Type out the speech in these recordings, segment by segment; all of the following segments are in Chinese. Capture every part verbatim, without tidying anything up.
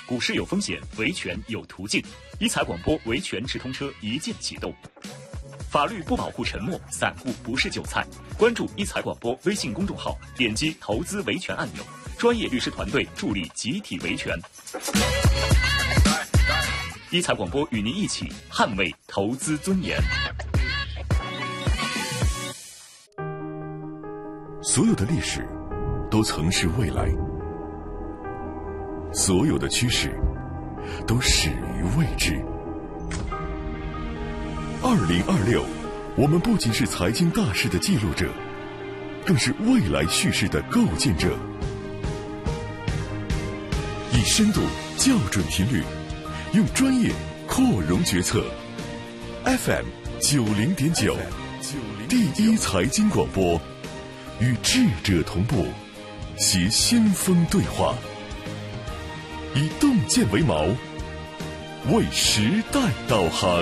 股市有风险，维权有途径。一财广播维权直通车一键启动。法律不保护沉默，散户不是韭菜。关注一财广播微信公众号，点击投资维权按钮，专业律师团队助力集体维权。一财广播与您一起捍卫投资尊严。 所有的历史都曾是未来，所有的趋势都始于未知。二零二六，我们不仅是财经大事的记录者，更是未来叙事的构建者。以深度校准频率，用专业扩容决策。F M 九零点九，第一财经广播，与智者同步，携先锋对话，以洞见为锚，为时代导航。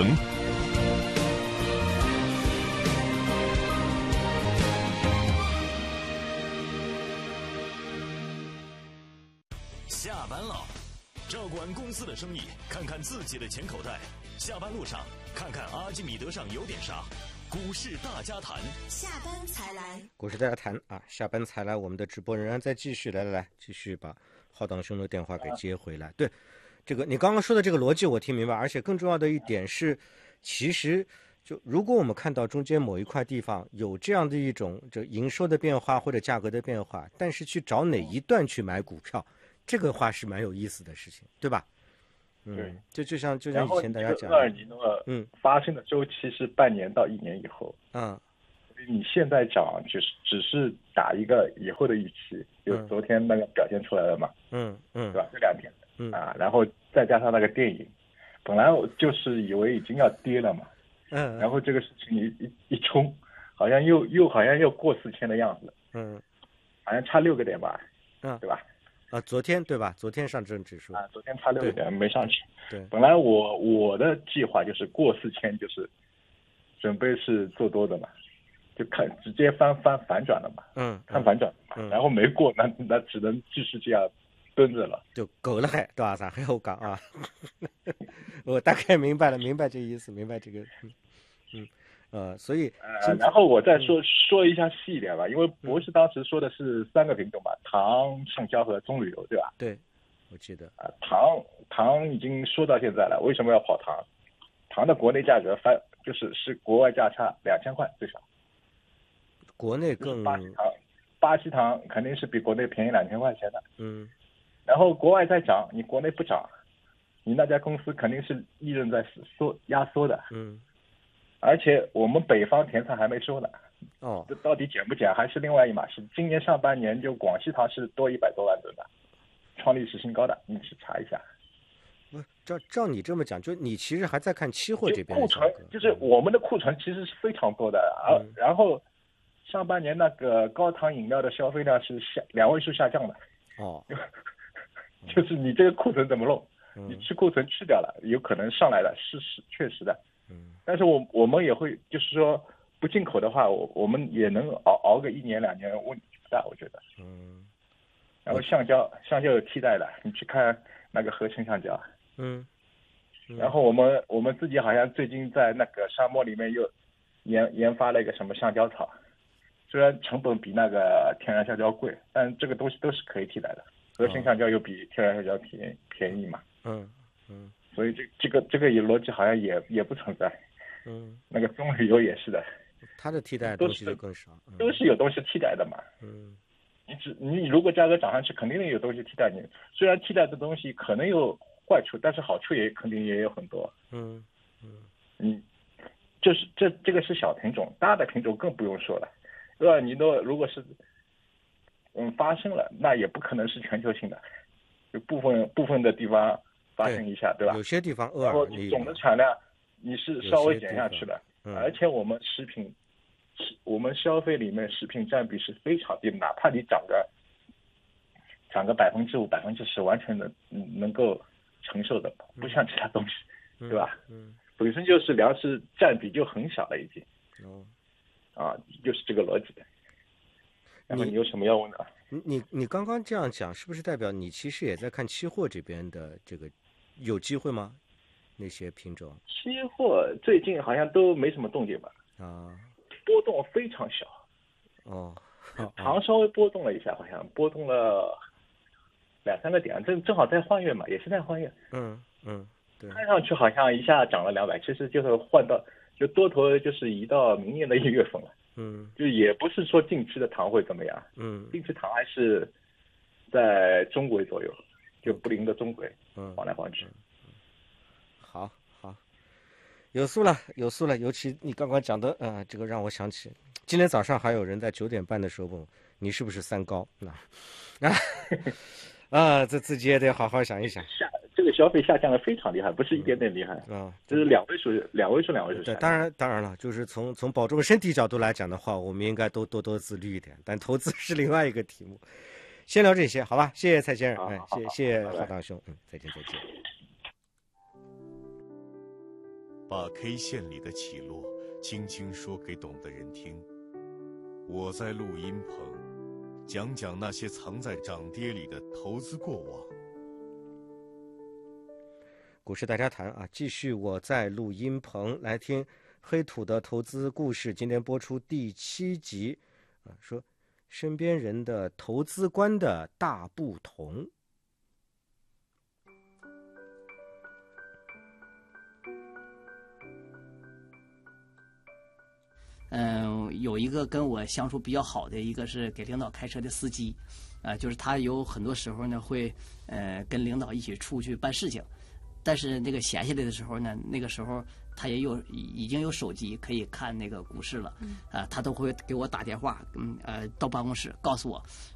下班了，照管公司的生意，看看自己的钱口袋。下班路上，看看阿基米德上有点啥。股市大家谈， 下班才来。 股市大家谈啊，下班才来。我们的直播仍然在继续，来来来，继续把浩荡兄的电话给接回来。对，这个你刚刚说的这个逻辑我听明白，而且更重要的一点是，其实就如果我们看到中间某一块地方有这样的一种这营收的变化或者价格的变化，但是去找哪一段去买股票，这个话是蛮有意思的事情，对吧？嗯， 对， 就就像就像以前大家讲， 二你那个嗯发生的周期是半年到一年以后， 嗯， 所以你现在涨就是只是打一个以后的预期，就昨天那个表现出来了嘛， 嗯嗯， 对吧？这两天， 嗯啊，然后再加上那个电影，本来我就是以为已经要跌了嘛， 嗯， 然后这个事情一一一冲，好像又又好像又过四千的样子， 嗯， 好像差六个点吧， 嗯， 对吧？ 啊，昨天对吧？昨天上证指数啊，昨天差六个点没上去。 对， 本来我我的计划就是过四千，就是准备是做多的嘛，就看直接翻翻反转了嘛， 嗯， 看反转嘛， 嗯、 然后没过，那那只能继续这样蹲着了， 就够了还对吧？啥还好讲啊？我大概明白了，明白这个意思，明白这个，嗯嗯。呃，所以呃，然后我再说、嗯、说一下细一点吧，因为博士当时说的是三个品种嘛，糖、橡胶和棕榈油，对吧？ 对，我记得。 啊，糖糖已经说到现在了，为什么要跑糖？糖的国内价格翻就是是国外价差两千块最少。 国内更、 就是、巴西糖，巴西糖肯定是比国内便宜两千块钱的。 嗯。 然后国外再涨，你国内不涨，你那家公司肯定是利润在缩压缩的。 嗯。 而且我们北方甜菜还没收呢， 哦， 这到底减不减还是另外一码事。今年上半年就广西糖是多一百多万吨的，创历史新高的，你去查一下。 不，照照你这么讲，就你其实还在看期货这边库存，就是我们的库存其实是非常多的啊。嗯、然后上半年那个高糖饮料的消费量是下两位数下降的。 哦， 就是你这个库存怎么弄？ 嗯、 你去库存去掉了，有可能上来了，是是确实的。 嗯， 但是我我们也会，就是说不进口的话，我我们也能熬熬个一年两年，问题不大，我觉得。 嗯。 然后橡胶，橡胶有替代的，你去看那个合成橡胶。 嗯。嗯然后我们我们自己好像最近在那个沙漠里面又研研发了一个什么橡胶草，虽然成本比那个天然橡胶贵，但这个东西都是可以替代的。合成橡胶又比天然橡胶便宜便宜嘛。 嗯嗯。 所以这这个这个逻辑好像也也不存在， 嗯， 那个棕榈油也是的， 它的替代的东西就更少， 都是、嗯、都是有东西替代的嘛， 嗯， 你只你如果价格涨上去，肯定有东西替代你，虽然替代的东西可能有坏处，但是好处也肯定也有很多， 嗯嗯， 你就是这这个是小品种，大的品种更不用说了，对吧？你都如果是嗯发生了，那也不可能是全球性的，就部分部分的地方。发生一下， 对, 对吧？ 有些地方偶尔， 然后你总的产量你是稍微减下去的， 嗯、 而且我们食品，我们消费里面食品占比是非常低，哪怕你涨个涨个百分之五、百分之十，完全能能够承受的，不像其他东西， 嗯、 对吧？ 嗯， 本身就是粮食占比就很小了，已经。 哦， 啊，就是这个逻辑。然后你有什么要问的？ 你你你刚刚这样讲，是不是代表你其实也在看期货这边的这个有机会吗？那些品种？ 期货最近好像都没什么动静吧？ 啊， 波动非常小。 哦， 长稍微波动了一下，好像波动了两三个点，正正好在换月嘛，也是在换月。 嗯嗯，对。 看上去好像一下涨了两百，其实就是换到就多头就是移到明年的一月份了。 嗯， 就也不是说近期的糖会怎么样。 嗯， 近期糖还是在中轨左右，就布林的中轨， 嗯， 晃来晃去。 好好，有数了，有数了。尤其你刚刚讲的，呃，这个让我想起，今天早上还有人在九点半的时候问我，你是不是三高？啊啊啊！这自己也得好好想一想。 下这个消费下降的非常厉害，不是一点点厉害啊， 这是两位数，两位数，两位数。 对，当然当然了，就是从从保重身体角度来讲的话，我们应该都多多自律一点。但投资是另外一个题目。先聊这些，好吧？谢谢蔡先生，哎，谢谢谢谢浩荡兄，嗯，再见再见。 把 K 线里的起落轻轻说给懂的人听。我在录音棚讲讲那些藏在涨跌里的投资过往。 股市大家谈啊，继续我在录音棚来听黑土的投资故事。今天播出第七集啊，说身边人的投资观的大不同。 嗯，有一个跟我相处比较好的，一个是给领导开车的司机，啊、呃，就是他有很多时候呢会，呃，跟领导一起出去办事情，但是那个闲下来的时候呢，那个时候他也有已经有手机可以看那个股市了，啊、呃，他都会给我打电话，嗯，呃，到办公室告诉我